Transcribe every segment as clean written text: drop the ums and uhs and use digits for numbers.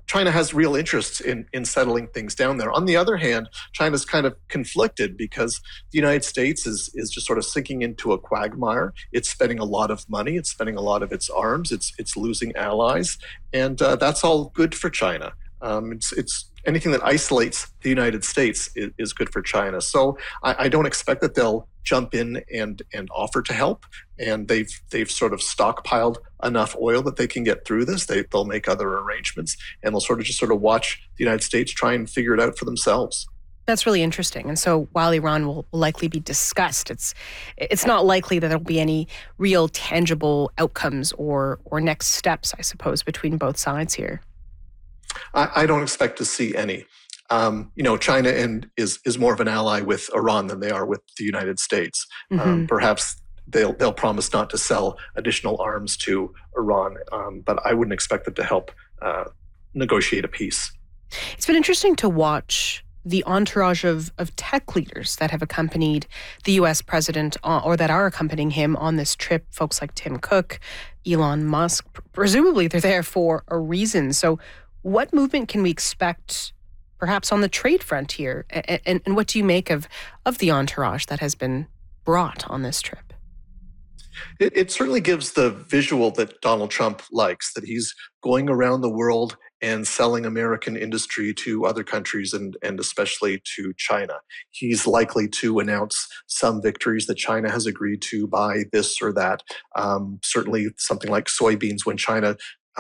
China has real interests in settling things down there. On the other hand, China's kind of conflicted because the United States is just sort of sinking into a quagmire. It's spending a lot of money. It's spending a lot of its arms. It's losing allies. And that's all good for China. It's anything that isolates the United States is good for China. So I don't expect that they'll jump in and offer to help. And they've sort of stockpiled enough oil that they can get through this. They'll make other arrangements, and they'll sort of watch the United States try and figure it out for themselves. That's really interesting. And so while Iran will likely be discussed, it's not likely that there'll be any real tangible outcomes or next steps, I suppose, between both sides here. I don't expect to see any. China is more of an ally with Iran than they are with the United States. Mm-hmm. Perhaps they'll promise not to sell additional arms to Iran, but I wouldn't expect them to help negotiate a peace. It's been interesting to watch the entourage of tech leaders that have accompanied the U.S. president or that are accompanying him on this trip, folks like Tim Cook, Elon Musk. Presumably they're there for a reason. So what movement can we expect perhaps on the trade front here? And what do you make of the entourage that has been brought on this trip? It certainly gives the visual that Donald Trump likes, that he's going around the world and selling American industry to other countries and especially to China. He's likely to announce some victories that China has agreed to buy this or that. Certainly something like soybeans when China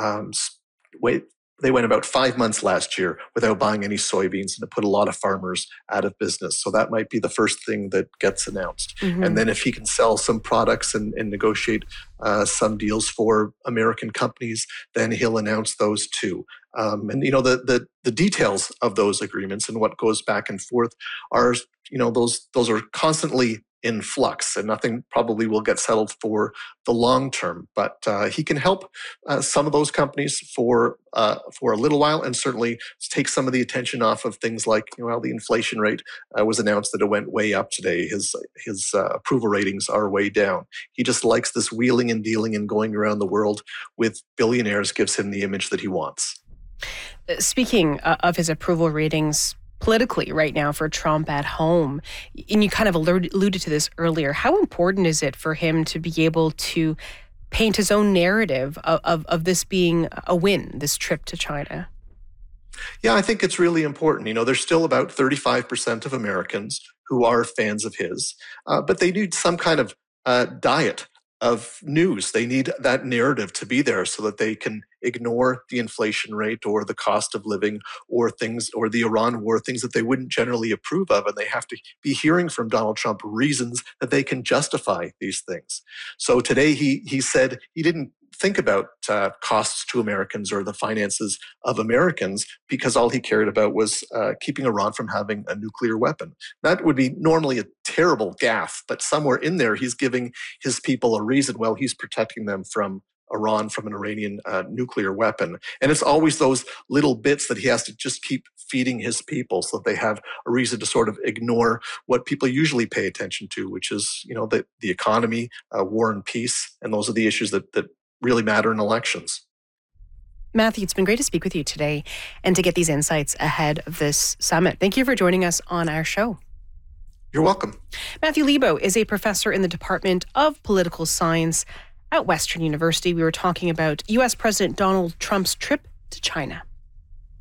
they went about 5 months last year without buying any soybeans, and it put a lot of farmers out of business. So that might be the first thing that gets announced. Mm-hmm. And then if he can sell some products and negotiate some deals for American companies, then he'll announce those too. The details of those agreements and what goes back and forth are, those are constantly in flux, and nothing probably will get settled for the long term. But he can help some of those companies for a little while, and certainly take some of the attention off of things like, the inflation rate was announced that it went way up today. His approval ratings are way down. He just likes this wheeling and dealing and going around the world with billionaires gives him the image that he wants. Speaking of his approval ratings, politically right now for Trump at home, and you kind of alluded to this earlier, how important is it for him to be able to paint his own narrative of this being a win, this trip to China? Yeah, I think it's really important. There's still about 35% of Americans who are fans of his, but they need some kind of diet of news. They need that narrative to be there so that they can ignore the inflation rate or the cost of living or things or the Iran war, things that they wouldn't generally approve of. And they have to be hearing from Donald Trump reasons that they can justify these things. So today he said he didn't think about costs to Americans or the finances of Americans because all he cared about was keeping Iran from having a nuclear weapon. That would be normally a terrible gaffe, but somewhere in there he's giving his people a reason. Well, he's protecting them from Iran, from an Iranian nuclear weapon. And it's always those little bits that he has to just keep feeding his people so that they have a reason to sort of ignore what people usually pay attention to, which is, the economy, war and peace. And those are the issues that really matter in elections. Matthew, it's been great to speak with you today and to get these insights ahead of this summit. Thank you for joining us on our show. You're welcome. Matthew Lebo is a professor in the Department of Political Science at Western University. We were talking about U.S. President Donald Trump's trip to China.